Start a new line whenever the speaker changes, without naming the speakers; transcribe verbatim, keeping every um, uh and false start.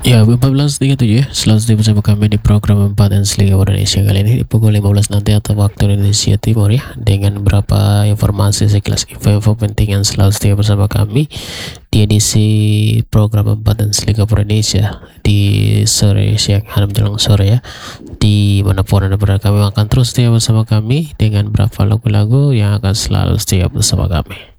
Ya, empat belas tiga puluh tujuh ya. Selalu stay bersama kami di program empat dan Liga Indonesia kali ini di pukul lima belas nanti atau waktu Indonesia Timur ya, dengan beberapa informasi sekilas info-info penting yang selalu stay bersama kami di edisi program empat dan Liga Indonesia di sore siang hari menjelang sore ya. Di manapun Anda berada, kami akan terus stay bersama kami dengan beberapa lagu-lagu yang akan selalu stay bersama kami.